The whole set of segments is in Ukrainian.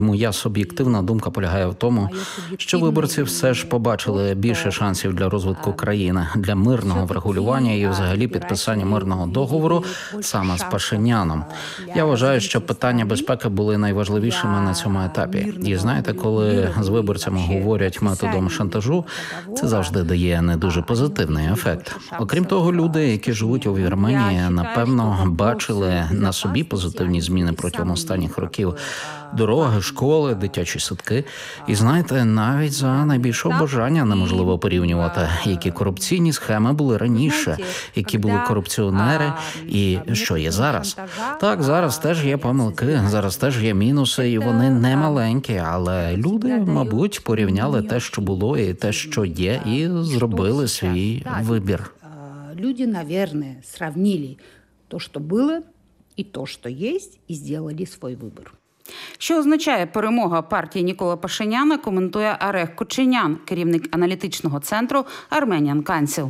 Моя суб'єктивна думка полягає в тому, що виборці все ж побачили більше шансів для розвитку країни, для мирного врегулювання і взагалі підписання мирного договору саме з Пашиняном. Я вважаю, що питання безпеки були найважливішими на цьому етапі. І знаєте, коли з виборцями говорять методом шантажу, це завжди дає не дуже позитивний ефект. Окрім того, люди, які живуть у Вірменії, напевно, бачили на собі позитивні зміни протягом останніх років. Дороги, школи, дитячі садки. І знаєте, навіть за найбільшого бажання неможливо порівнювати, які корупційні схеми були раніше, які були корупціонери і що є зараз. Так, зараз теж є помилки, зараз теж є мінуси, і вони не маленькі, але люди, мабуть, порівняли те, що було, і те, що є, і зробили свій вибір. Люди, наверное, сравнили то, що було, і то, що є, і зробили свій вибір. Що означає перемога партії Ніколи Пашиняна, коментує Орех Коченян, керівник аналітичного центру Armenian Council.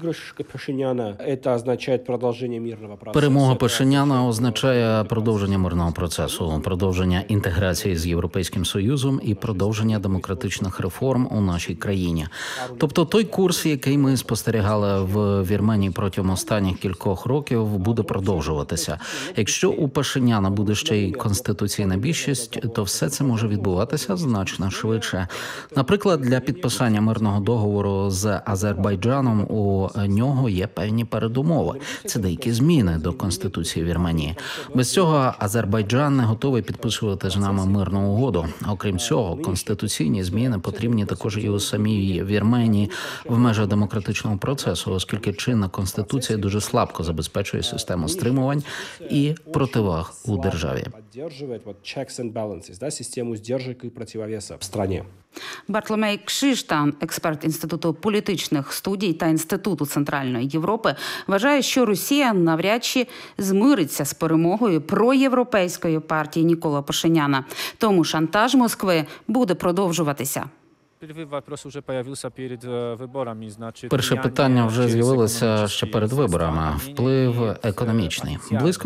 Перемога Пашиняна означає продовження мирного процесу, продовження інтеграції з Європейським Союзом і продовження демократичних реформ у нашій країні. Тобто той курс, який ми спостерігали в Вірменії протягом останніх кількох років, буде продовжуватися. Якщо у Пашиняна буде ще й конституційна більшість, то все це може відбуватися значно швидше. Наприклад, для підписання мирного договору з Азербайджаном у нього є певні передумови. Це деякі зміни до Конституції Вірменії. Без цього Азербайджан не готовий підписувати з нами мирну угоду. Окрім цього, конституційні зміни потрібні також і у самій Вірменії в межах демократичного процесу, оскільки чинна Конституція дуже слабко забезпечує систему стримувань і противаг у державі. Систему сдержек и противовеса в стране. Бартломей Кшиштан, експерт Інституту політичних студій та Інституту Центральної Європи, вважає, що Росія навряд чи змириться з перемогою проєвропейської партії Ніколи Пашиняна. Тому шантаж Москви буде продовжуватися. Перше питання вже з'явилося ще перед виборами. Вплив економічний. Близько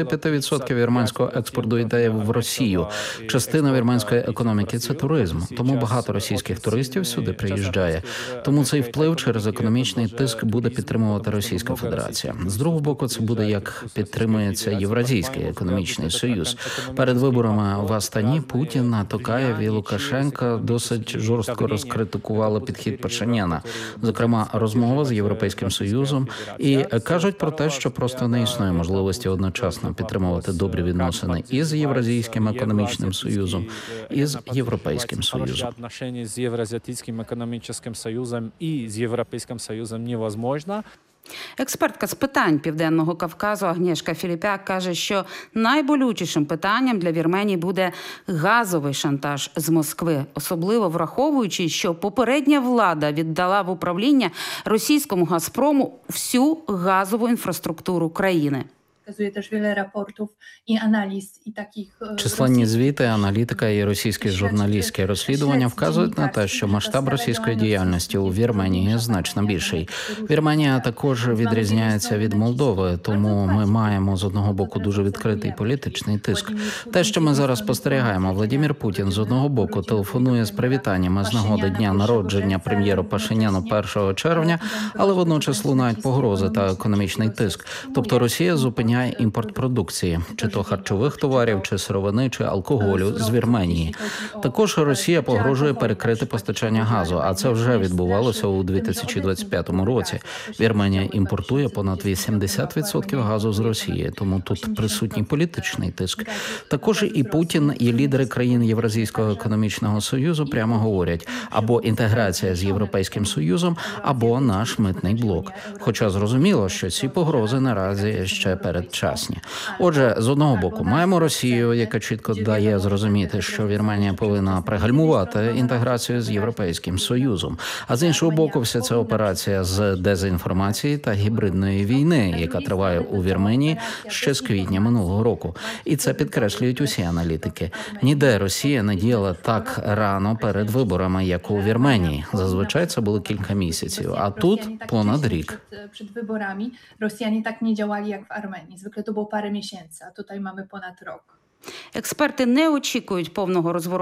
35% вірменського експорту йде в Росію. Частина вірменської економіки – це туризм. Тому багато російських туристів сюди приїжджає. Тому цей вплив через економічний тиск буде підтримувати Російська Федерація. З другого боку, це буде як підтримується Євразійський економічний союз. Перед виборами в Астані Путін, Токаєв і Лукашенко досить жорстко розкритикували підхід Пашиняна, зокрема, розмова з Європейським Союзом, і кажуть про те, що просто не існує можливості одночасно підтримувати добрі відносини і з Євразійським економічним союзом, і з Європейським Союзом. З Євразійським економічним союзом і з Європейським Союзом невозможно. Експертка з питань Південного Кавказу Агнєшка Філіпяк каже, що найболючішим питанням для Вірменії буде газовий шантаж з Москви, особливо враховуючи, що попередня влада віддала в управління російському «Газпрому» всю газову інфраструктуру країни. Pokazuje też wiele raportów i analiz i takich... Численні звіти, аналітика і російські журналістські розслідування вказують на те, що масштаб російської діяльності у Вірменії значно більший. Вірменія також відрізняється від Молдови, тому ми маємо з одного боку дуже відкритий політичний тиск. Те, що ми зараз спостерігаємо, Владимир Путін з одного боку телефонує з привітаннями з нагоди дня народження прем'єру Пашиняну 1 червня, але водночас лунають погрози та економічний тиск. Тобто Росія зупиняє імпорт продукції, чи то харчових товарів, чи сировини, чи алкоголю з Вірменії. Також Росія погрожує перекрити постачання газу, а це вже відбувалося у 2025 році. Вірменія імпортує понад 80% газу з Росії, тому тут присутній політичний тиск. Також і Путін, і лідери країн Євразійського економічного союзу прямо говорять, або інтеграція з Європейським Союзом, або наш митний блок. Хоча зрозуміло, що ці погрози наразі ще передчасні. Отже, з одного боку, маємо Росію, яка чітко дає зрозуміти, що Вірменія повинна пригальмувати інтеграцію з Європейським Союзом. А з іншого боку, вся ця операція з дезінформації та гібридної війни, яка триває у Вірменії ще з квітня минулого року. І це підкреслюють усі аналітики. Ніде Росія не діяла так рано перед виборами, як у Вірменії. Зазвичай це було кілька місяців, а тут понад рік. Przed wyborami Rosjanie tak nie działali jak w Armenii. Zwykle to było parę miesięcy, a tutaj mamy ponad rok. Експерти не очікують повного розвороту